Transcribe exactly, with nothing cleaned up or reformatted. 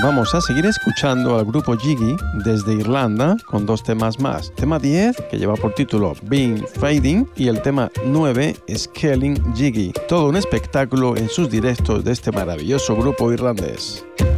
vamos a seguir escuchando al grupo Jiggy desde Irlanda con dos temas más. Tema diez, que lleva por título Been Fading, y el tema nueve, Scaling Jiggy. Todo un espectáculo en sus directos de este maravilloso grupo irlandés.